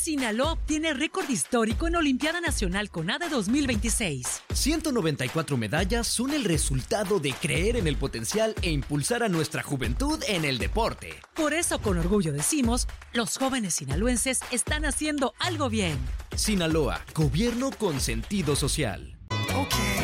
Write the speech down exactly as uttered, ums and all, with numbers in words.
Sinaloa obtiene récord histórico en Olimpiada Nacional CONADE dos mil veintiséis. ciento noventa y cuatro medallas son el resultado de creer en el potencial e impulsar a nuestra juventud en el deporte. Por eso, con orgullo decimos, los jóvenes sinaloenses están haciendo algo bien. Sinaloa, gobierno con sentido social. Okay.